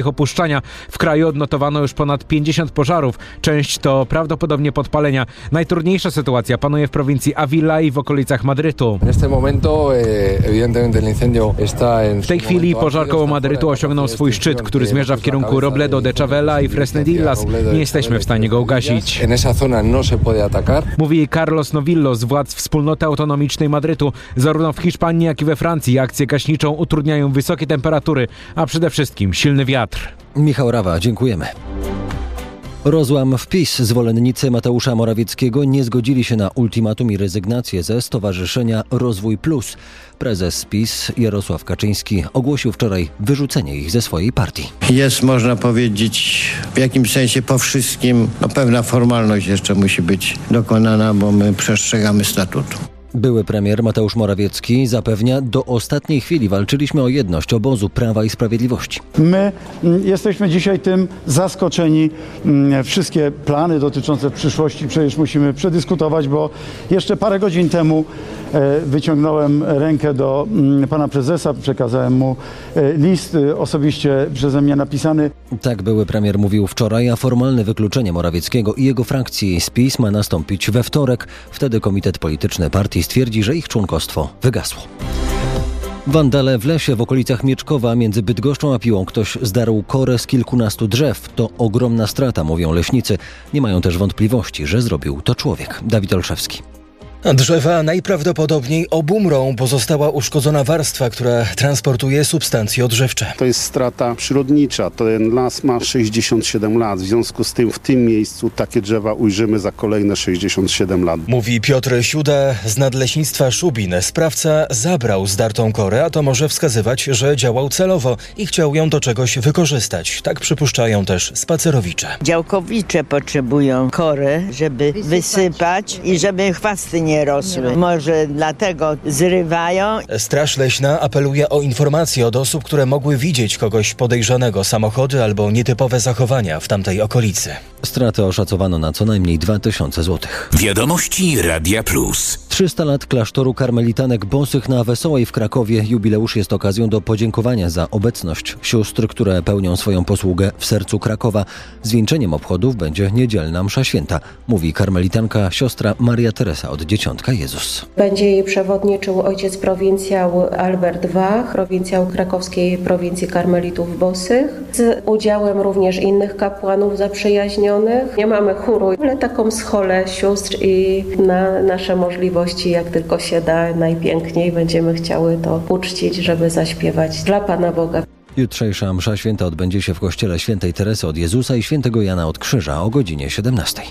opuszczania. W kraju odnotowano już ponad 50 pożarów. Część to prawdopodobnie podpalenia. Najtrudniejsza sytuacja panuje w prowincji Avila i w okolicach Madrytu. W tej chwili pożar koło Madrytu osiągnął swój szczyt, który zmierza w kierunku Robledo de Chavela i Fresnedillas. Nie jesteśmy w stanie go ugasić. Mówi Carlos Novillo z władz Wspólnoty Autonomicznej Madrytu. Zarówno w Hiszpanii, jak i we Francji akcję gaśniczą utrudniają wysokie temperatury, a przede wszystkim silny wiatr. Michał Rawa, dziękujemy. Rozłam w PiS. Zwolennicy Mateusza Morawieckiego nie zgodzili się na ultimatum i rezygnację ze Stowarzyszenia Rozwój Plus. Prezes PiS Jarosław Kaczyński ogłosił wczoraj wyrzucenie ich ze swojej partii. Jest, można powiedzieć, w jakimś sensie po wszystkim, pewna formalność jeszcze musi być dokonana, bo my przestrzegamy statutu. Były premier Mateusz Morawiecki zapewnia, do ostatniej chwili walczyliśmy o jedność obozu Prawa i Sprawiedliwości. My jesteśmy dzisiaj tym zaskoczeni. Wszystkie plany dotyczące przyszłości przecież musimy przedyskutować, bo jeszcze parę godzin temu wyciągnąłem rękę do pana prezesa, przekazałem mu list osobiście przeze mnie napisany. Tak były premier mówił wczoraj, a formalne wykluczenie Morawieckiego i jego frakcji z PiS ma nastąpić we wtorek. Wtedy komitet polityczny partii stwierdzi, że ich członkostwo wygasło. Wandale w lesie w okolicach Mieczkowa między Bydgoszczą a Piłą. Ktoś zdarł korę z kilkunastu drzew. To ogromna strata, mówią leśnicy. Nie mają też wątpliwości, że zrobił to człowiek. Dawid Olszewski. Drzewa najprawdopodobniej obumrą, bo została uszkodzona warstwa, która transportuje substancje odżywcze. To jest strata przyrodnicza. Ten las ma 67 lat. W związku z tym w tym miejscu takie drzewa ujrzymy za kolejne 67 lat. Mówi Piotr Siuda z Nadleśnictwa Szubin. Sprawca zabrał zdartą korę, a to może wskazywać, że działał celowo i chciał ją do czegoś wykorzystać. Tak przypuszczają też spacerowicze. Działkowicze potrzebują kory, żeby wysypać i żeby chwasty nie rosły. Może dlatego zrywają. Straż Leśna apeluje o informacje od osób, które mogły widzieć kogoś podejrzanego, samochody albo nietypowe zachowania w tamtej okolicy. Straty oszacowano na co najmniej 2000 zł. Wiadomości Radia Plus. 300 lat klasztoru karmelitanek bosych na Wesołej w Krakowie. Jubileusz jest okazją do podziękowania za obecność sióstr, które pełnią swoją posługę w sercu Krakowa. Zwieńczeniem obchodów będzie niedzielna msza święta, mówi karmelitanka siostra Maria Teresa od Dzieciątka Jezus. Będzie jej przewodniczył ojciec prowincjał Albert Wach, prowincjał krakowskiej prowincji karmelitów bosych, z udziałem również innych kapłanów zaprzyjaźnionych. Nie mamy chóru, ale taką scholę sióstr i na nasze możliwości, jak tylko się da, najpiękniej będziemy chciały to uczcić, żeby zaśpiewać dla Pana Boga. Jutrzejsza msza święta odbędzie się w kościele świętej Teresy od Jezusa i świętego Jana od Krzyża o godzinie 17.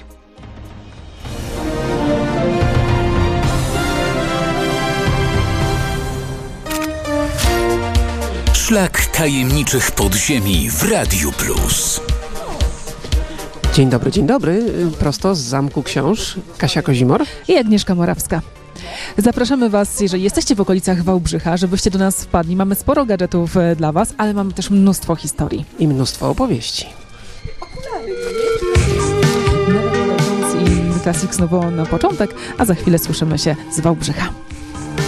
Szlak tajemniczych podziemi w Radiu Plus. Dzień dobry. Prosto z Zamku Książ. Kasia Kozimor i Agnieszka Morawska. Zapraszamy Was, jeżeli jesteście w okolicach Wałbrzycha, żebyście do nas wpadli. Mamy sporo gadżetów dla Was, ale mamy też mnóstwo historii. I mnóstwo opowieści. I Classics znowu na początek, a za chwilę słyszymy się z Wałbrzycha.